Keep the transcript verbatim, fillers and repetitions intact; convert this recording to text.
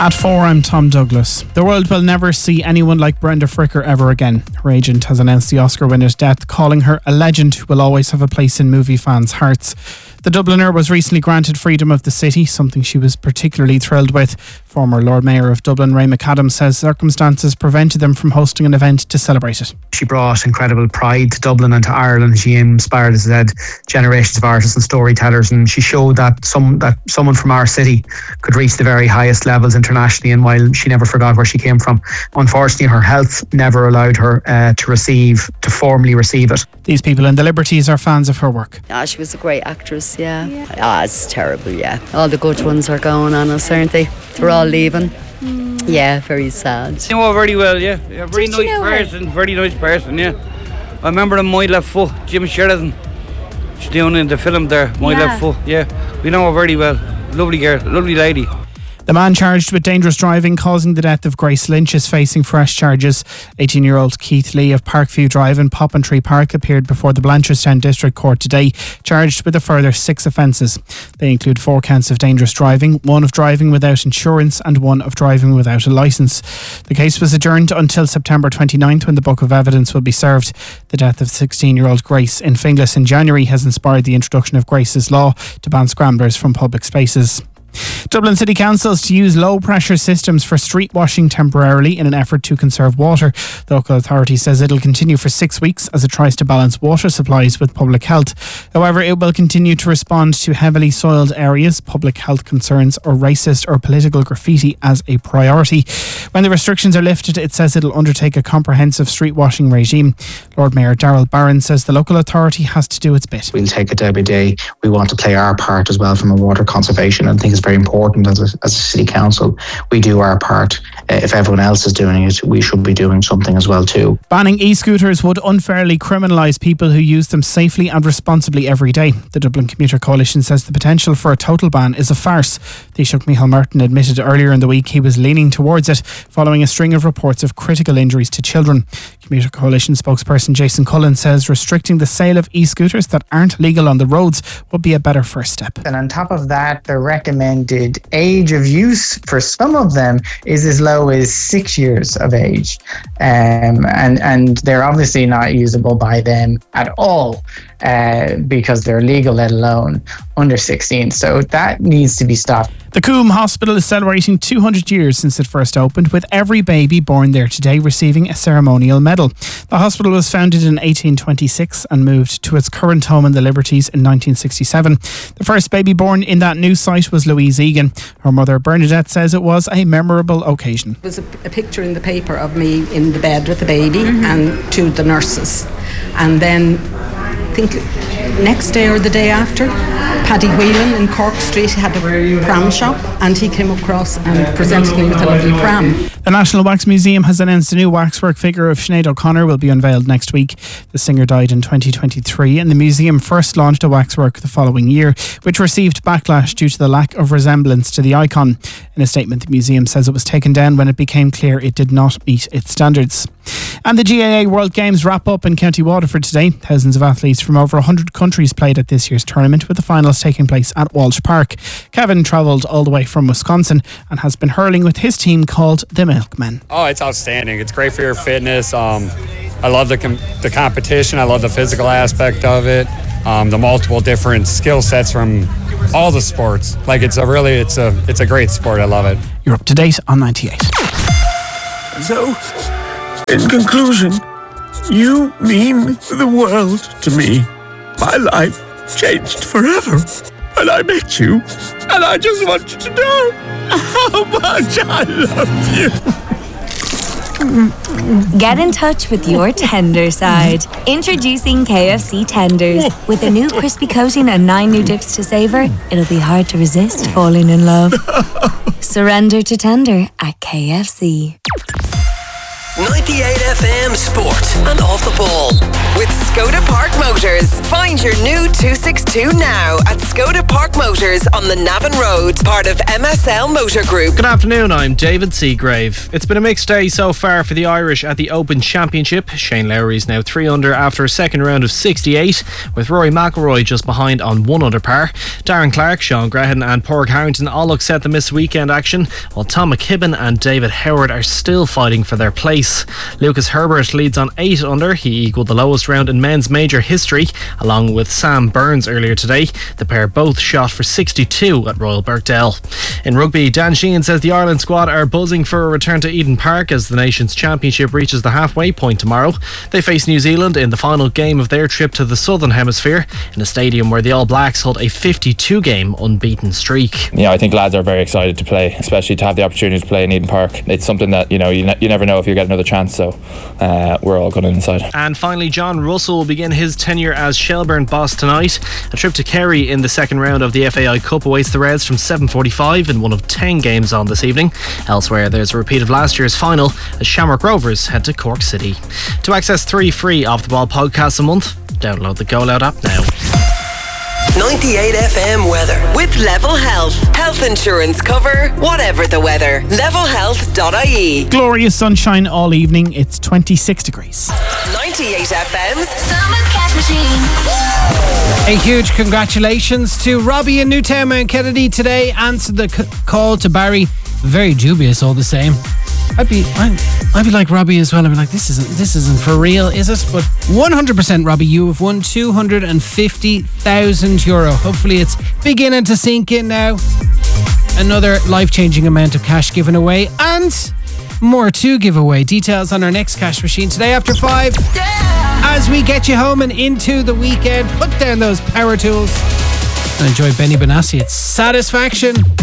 At four, I'm Tom Douglas. The world will never see anyone like Brenda Fricker ever again. Her agent has announced the Oscar winner's death, calling her a legend who will always have a place in movie fans' hearts. The Dubliner was recently granted freedom of the city, something she was particularly thrilled with. Former Lord Mayor of Dublin, Ray McAdams, says circumstances prevented them from hosting an event to celebrate it. She brought incredible pride to Dublin and to Ireland. She inspired, as I said, generations of artists and storytellers, and she showed that some that someone from our city could reach the very highest levels internationally, and while she never forgot where she came from. Unfortunately, her health never allowed her uh, to receive, to formally receive it. These people in the Liberties are fans of her work. Ah, she was a great actress, yeah. yeah. Ah, it's terrible, yeah. All the good ones are going on us, aren't they? They're all leaving. Mm. Yeah, very sad. You know her very well, yeah. yeah very Did nice you know person, her? Very nice person, yeah. I remember the My Left Foot, Jim Sheridan. She's doing in the film there, My yeah. Left Foot, yeah. We know her very well. Lovely girl, lovely lady. The man charged with dangerous driving causing the death of Grace Lynch is facing fresh charges. eighteen-year-old Keith Lee of Parkview Drive in Poppintree Park appeared before the Blanchardstown District Court today, charged with a further six offences. They include four counts of dangerous driving, one of driving without insurance and one of driving without a licence. The case was adjourned until September twenty-ninth when the book of evidence will be served. The death of sixteen-year-old Grace in Finglas in January has inspired the introduction of Grace's Law to ban scramblers from public spaces. Dublin City Council is to use low pressure systems for street washing temporarily in an effort to conserve water. The local authority says it'll continue for six weeks as it tries to balance water supplies with public health. However, it will continue to respond to heavily soiled areas, public health concerns or racist or political graffiti as a priority. When the restrictions are lifted, it says it'll undertake a comprehensive street washing regime. Lord Mayor Darrell Barron says the local authority has to do its bit. We'll take it day by day. We want to play our part as well from a water conservation, and I think it's very important as a, as a city council we do our part. Uh, if everyone else is doing it, we should be doing something as well too. Banning e-scooters would unfairly criminalise people who use them safely and responsibly every day. The Dublin Commuter Coalition says the potential for a total ban is a farce. Taoiseach Micheál Martin admitted earlier in the week he was leaning towards it following a string of reports of critical injuries to children. Commuter Coalition spokesperson Jason Cullen says restricting the sale of e-scooters that aren't legal on the roads would be a better first step. And on top of that, the recommended age of use for some of them is as low as six years of age. Um, and, and they're obviously not usable by them at all uh, because they're legal, let alone under sixteen. So that needs to be stopped. The Coombe Hospital is celebrating two hundred years since it first opened, with every baby born there today receiving a ceremonial medal. The hospital was founded in eighteen twenty-six and moved to its current home in the Liberties in nineteen sixty-seven. The first baby born in that new site was Louise Egan. Her mother Bernadette says it was a memorable occasion. There was a, a picture in the paper of me in the bed with the baby mm-hmm. and two of the nurses. And then I think next day or the day after, Paddy Whelan in Cork Street had a pram shop and he came across and presented me with a lovely pram. The National Wax Museum has announced a new waxwork figure of Sinead O'Connor will be unveiled next week. The singer died in twenty twenty-three and the museum first launched a waxwork the following year, which received backlash due to the lack of resemblance to the icon. In a statement, the museum says it was taken down when it became clear it did not meet its standards. And the G A A World Games wrap up in County Waterford today. Thousands of athletes from over one hundred countries played at this year's tournament, with the finals taking place at Walsh Park. Kevin travelled all the way from Wisconsin and has been hurling with his team called the Milkmen. Oh, it's outstanding. It's great for your fitness. Um, I love the com- the competition. I love the physical aspect of it. Um, the multiple different skill sets from all the sports. Like it's a really, it's a, it's a great sport. I love it. You're up to date on ninety-eight. So, in conclusion, you mean the world to me. My life changed forever when I met you, and I just want you to know how much I love you. Get in touch with your tender side. Introducing K F C Tenders. With a new crispy coating and nine new dips to savour, it'll be hard to resist falling in love. Surrender to tender at K F C. ninety-eight F M Sport and Off the Ball. With Skoda Park Motors. Find your new two sixty-two now at Skoda Park Motors on the Navan Road, part of M S L Motor Group. Good afternoon, I'm David Seagrave. It's been a mixed day so far for the Irish at the Open Championship. Shane Lowry is now three under after a second round of sixty-eight, with Rory McIlroy just behind on one under par. Darren Clark, Sean Grehan and Pádraig Harrington all look set to miss weekend action, while Tom McKibben and David Howard are still fighting for their place. Lucas Herbert leads on eight under. He equalled the lowest round in men's major history, along with Sam Burns earlier today. The pair both shot for sixty-two at Royal Birkdale. In rugby, Dan Sheehan says the Ireland squad are buzzing for a return to Eden Park as the nation's championship reaches the halfway point tomorrow. They face New Zealand in the final game of their trip to the Southern Hemisphere in a stadium where the All Blacks hold a fifty-two game unbeaten streak. Yeah, I think lads are very excited to play, especially to have the opportunity to play in Eden Park. It's something that, you know, you, ne- you never know if you get another chance, so uh, we're all going inside. And finally, John Russell will begin his tenure as Shelbourne boss tonight. A trip to Kerry in the second round of the F A I Cup awaits the Reds from seven forty-five in one of ten games on this evening. Elsewhere, there's a repeat of last year's final as Shamrock Rovers head to Cork City. To access three free Off the Ball podcasts a month, download the Go Loud app now. ninety-eight F M weather with Level Health. Health insurance cover, whatever the weather. level health dot I E. Glorious sunshine all evening. It's twenty-six degrees. ninety-eight F M's Summer Cash Machine. A huge congratulations to Robbie in Newtown Mount Kennedy today. Answered the c- call to Barry. Very dubious all the same. I'd be I'd, I'd be like Robbie as well. I'd be like, this isn't this isn't for real, is it? But one hundred percent Robbie, you have won two hundred fifty thousand euro. Hopefully it's beginning to sink in now. Another life-changing amount of cash given away, and more to give away. Details on our next cash machine today after five. As we get you home and into the weekend, put down those power tools and enjoy Benny Benassi. It's Satisfaction.